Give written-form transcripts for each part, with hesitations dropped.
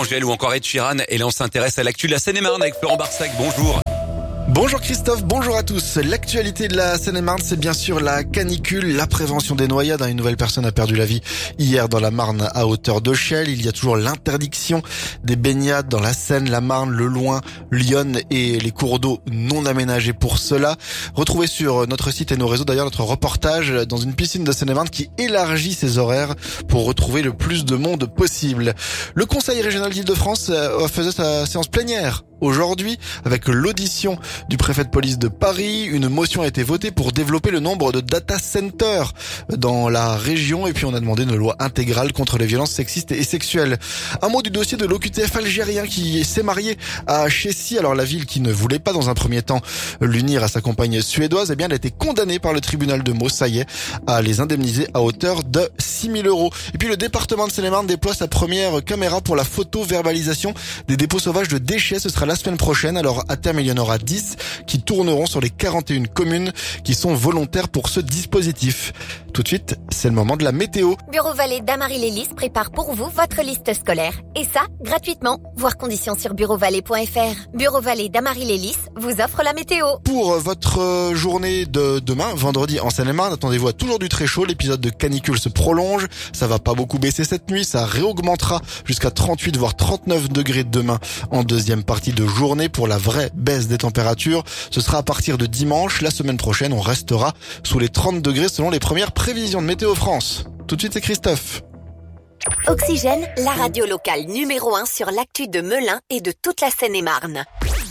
Angèle ou encore Ed Sheeran. Et là, on s'intéresse à l'actu de la Seine-et-Marne avec Florent Barsac. Bonjour. Bonjour Christophe, bonjour à tous. L'actualité de la Seine-et-Marne, c'est bien sûr la canicule, la prévention des noyades. Une nouvelle personne a perdu la vie hier dans la Marne à hauteur de Chelles. Il y a toujours l'interdiction des baignades dans la Seine, la Marne, le Loing, l'Yonne et les cours d'eau non aménagés pour cela. Retrouvez sur notre site et nos réseaux d'ailleurs notre reportage dans une piscine de Seine-et-Marne qui élargit ses horaires pour retrouver le plus de monde possible. Le Conseil régional d'Île-de-France faisait sa séance plénière aujourd'hui, avec l'audition du préfet de police de Paris, une motion a été votée pour développer le nombre de data centers dans la région et puis on a demandé une loi intégrale contre les violences sexistes et sexuelles. Un mot du dossier de l'OQTF algérien qui s'est marié à Chessy. Alors la ville qui ne voulait pas dans un premier temps l'unir à sa compagne suédoise, elle a été condamnée par le tribunal de Meaux, ça y est, à les indemniser à hauteur de 6 000 €. Et puis le département de Seine-et-Marne déploie sa première caméra pour la photo-verbalisation des dépôts sauvages de déchets. Ce sera la semaine prochaine. Alors à terme, il y en aura 10 qui tourneront sur les 41 communes qui sont volontaires pour ce dispositif. Tout de suite, c'est le moment de la météo. Bureau Vallée d'Amarie-les-Lys prépare pour vous votre liste scolaire. Et ça, gratuitement. Voir conditions sur bureauvalais.fr. Bureau Vallée d'Amarie-les-Lys vous offre la météo. Pour votre journée de demain, vendredi en Seine-et-Marne, attendez-vous à toujours du très chaud. L'épisode de canicule se prolonge. Ça va pas beaucoup baisser cette nuit. Ça réaugmentera jusqu'à 38 voire 39 degrés demain en deuxième partie de journée. Pour la vraie baisse des températures, ce sera à partir de dimanche. La semaine prochaine, on restera sous les 30 degrés selon les premières prévisions de Météo France. Tout de suite, c'est Christophe. Oxygène, la radio locale numéro 1 sur l'actu de Melun et de toute la Seine-et-Marne.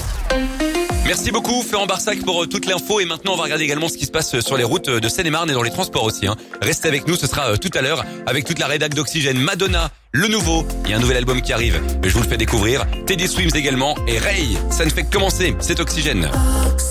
Merci beaucoup Florent Barsac pour toute l'info et maintenant on va regarder également ce qui se passe sur les routes de Seine-et-Marne et dans les transports aussi. Restez avec nous, ce sera tout à l'heure avec toute la rédac d'Oxygène. Madonna, le nouveau, il y a un nouvel album qui arrive, je vous le fais découvrir. Teddy Swims également et Ray, ça ne fait que commencer, c'est Oxygène.